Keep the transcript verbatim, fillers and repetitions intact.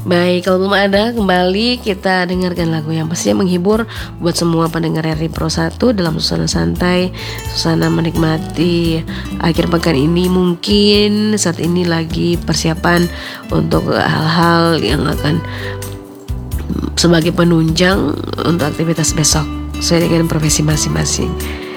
Baik, kalau belum ada, kembali kita dengarkan lagu yang pastinya menghibur buat semua pendengar R R I Pro satu dalam suasana santai, suasana menikmati akhir pekan ini. Mungkin saat ini lagi persiapan untuk hal-hal yang akan sebagai penunjang untuk aktivitas besok sesuai dengan profesi masing-masing.